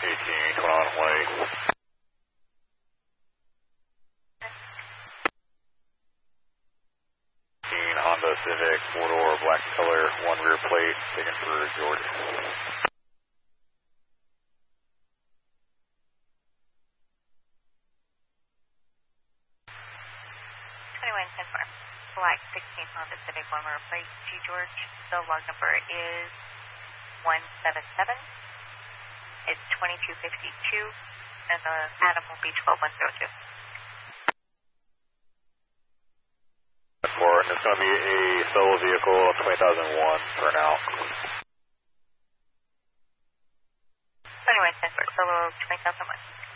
18, coming on white. Honda Civic, 4-door, black color, 1 rear plate, taken for George. 2110 black 16 Honda Civic, 1 rear plate, G George. The log number is 177. It's 2252, and the Adam will be 12102. And it's going to be a solo vehicle, 20,001 for now. 2110 solo 20,001.